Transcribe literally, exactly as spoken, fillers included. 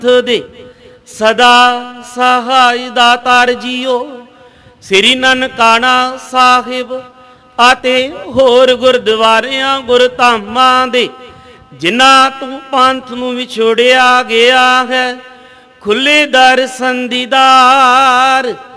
ਦੇ ਸਦਾ ਸਹਾਈ ਦਾਤਾਰ ਜੀਓ। ਸ੍ਰੀ ਨਨਕਾਣਾ ਸਾਹਿਬ ਅਤੇ ਹੋਰ ਗੁਰਦੁਆਰਿਆਂ ਗੁਰਧਾਮਾਂ ਦੇ ਜਿਨ੍ਹਾਂ ਤੂੰ ਪੰਥ ਨੂੰ ਵਿਛੋੜਿਆ ਗਿਆ ਹੈ, ਖੁੱਲੇ ਦਰਸ਼ਨ ਦੀਦਾਰ